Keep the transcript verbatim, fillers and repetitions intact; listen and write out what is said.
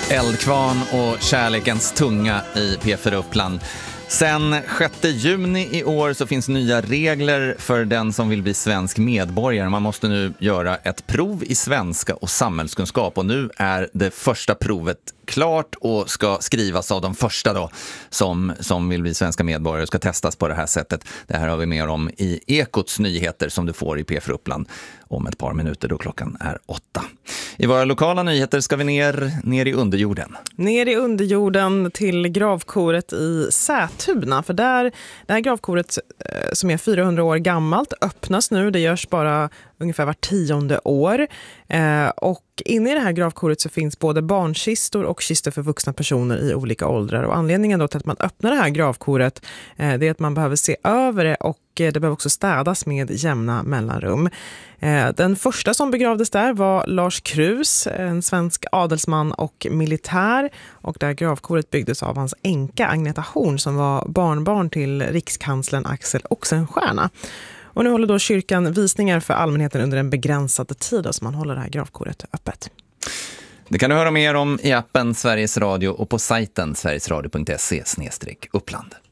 Eldkvarn och kärlekens tunga i P fyra Uppland. Sen sjätte juni i år så finns nya regler för den som vill bli svensk medborgare. Man måste nu göra ett prov i svenska och samhällskunskap och nu är det första provet klart och ska skrivas av de första då som, som vill bli svenska medborgare och ska testas på det här sättet. Det här har vi mer om i Ekots nyheter som du får i P fyra Uppland om ett par minuter då klockan är åtta. I våra lokala nyheter ska vi ner, ner i underjorden. Ner i underjorden till gravkoret i Sätuna. För där, det här gravkoret eh, som är fyrahundra år gammalt öppnas nu. Det görs bara ungefär var tionde år. Eh, och inne i det här gravkoret så finns både barnkistor och kistor för vuxna personer i olika åldrar. Och anledningen då till att man öppnar det här gravkoret eh, det är att man behöver se över det och det behöver också städas med jämna mellanrum. Den första som begravdes där var Lars Krus, en svensk adelsman och militär. Och där gravkoret byggdes av hans änka Agneta Horn som var barnbarn till rikskanslern Axel Oxenstierna. Och nu håller då kyrkan visningar för allmänheten under en begränsad tid som man håller det här gravkoret öppet. Det kan du höra mer om i appen Sveriges Radio och på sajten sverigesradio punkt se slash uppland.